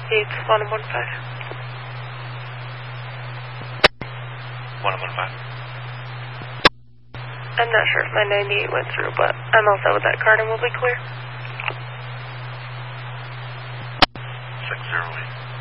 It's 1115. 1115. I'm not sure if my 98 went through, but I'm all set with that card and we'll be clear. 608.